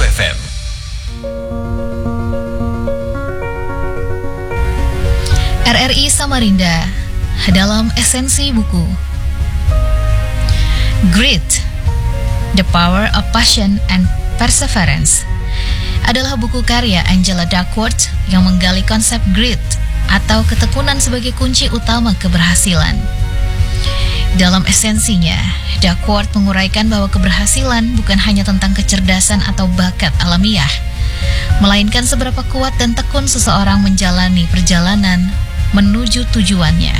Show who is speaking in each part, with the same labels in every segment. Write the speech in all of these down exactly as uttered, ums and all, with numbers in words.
Speaker 1: F M.
Speaker 2: R R I Samarinda dalam esensi buku Grit, The Power of Passion and Perseverance adalah buku karya Angela Duckworth yang menggali konsep grit atau ketekunan sebagai kunci utama keberhasilan. Dalam esensinya, Duckworth menguraikan bahwa keberhasilan bukan hanya tentang kecerdasan atau bakat alamiah, melainkan seberapa kuat dan tekun seseorang menjalani perjalanan menuju tujuannya.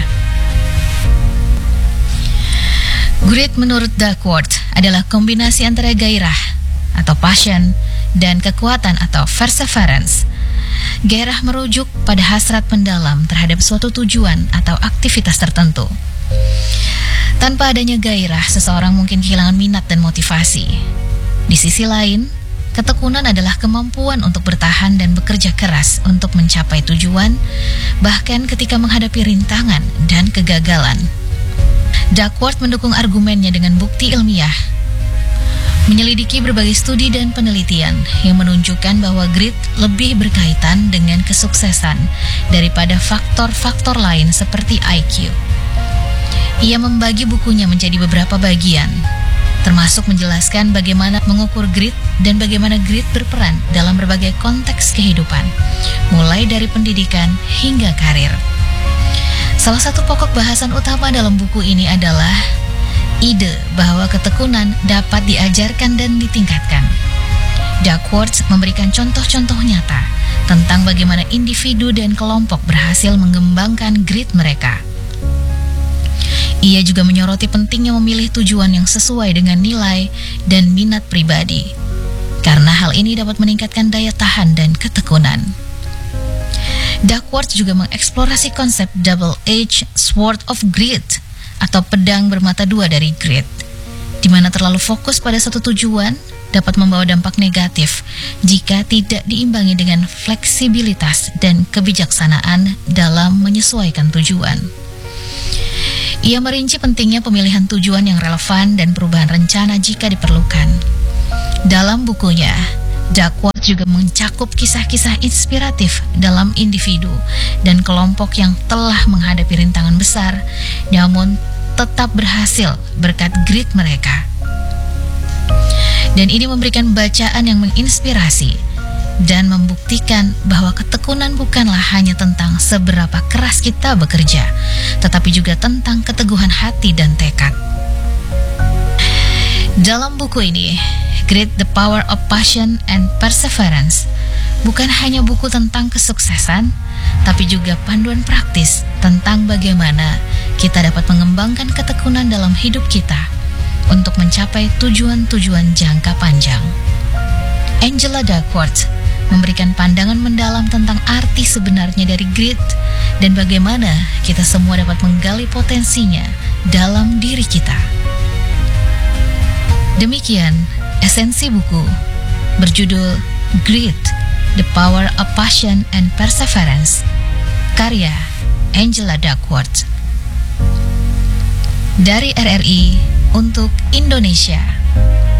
Speaker 2: Grit menurut Duckworth adalah kombinasi antara gairah atau passion dan kekuatan atau perseverance. Gairah merujuk pada hasrat mendalam terhadap suatu tujuan atau aktivitas tertentu. Tanpa adanya gairah, seseorang mungkin kehilangan minat dan motivasi. Di sisi lain, ketekunan adalah kemampuan untuk bertahan dan bekerja keras untuk mencapai tujuan, bahkan ketika menghadapi rintangan dan kegagalan. Duckworth mendukung argumennya dengan bukti ilmiah, menyelidiki berbagai studi dan penelitian yang menunjukkan bahwa grit lebih berkaitan dengan kesuksesan daripada faktor-faktor lain seperti I Q. Ia membagi bukunya menjadi beberapa bagian, termasuk menjelaskan bagaimana mengukur grit dan bagaimana grit berperan dalam berbagai konteks kehidupan, mulai dari pendidikan hingga karir. Salah satu pokok bahasan utama dalam buku ini adalah ide bahwa ketekunan dapat diajarkan dan ditingkatkan. Duckworth memberikan contoh-contoh nyata tentang bagaimana individu dan kelompok berhasil mengembangkan grit mereka. Ia juga menyoroti pentingnya memilih tujuan yang sesuai dengan nilai dan minat pribadi, karena hal ini dapat meningkatkan daya tahan dan ketekunan. Duckworth juga mengeksplorasi konsep double-edged sword of grit atau pedang bermata dua dari grit, di mana terlalu fokus pada satu tujuan dapat membawa dampak negatif jika tidak diimbangi dengan fleksibilitas dan kebijaksanaan dalam menyesuaikan tujuan. Ia merinci pentingnya pemilihan tujuan yang relevan dan perubahan rencana jika diperlukan. Dalam bukunya, Duckworth juga mencakup kisah-kisah inspiratif dalam individu dan kelompok yang telah menghadapi rintangan besar, namun tetap berhasil berkat grit mereka. Dan ini memberikan bacaan yang menginspirasi dan membuktikan bahwa ketekunan bukanlah hanya tentang seberapa keras kita bekerja, tetapi juga tentang keteguhan hati dan tekad. Dalam buku ini, Grit, The Power of Passion and Perseverance bukan hanya buku tentang kesuksesan, tapi juga panduan praktis tentang bagaimana kita dapat mengembangkan ketekunan dalam hidup kita untuk mencapai tujuan-tujuan jangka panjang. Angela Duckworth memberikan pandangan mendalam tentang arti sebenarnya dari grit dan bagaimana kita semua dapat menggali potensinya dalam diri kita. Demikian esensi buku berjudul Grit, The Power of Passion and Perseverance, karya Angela Duckworth. Dari R R I untuk Indonesia.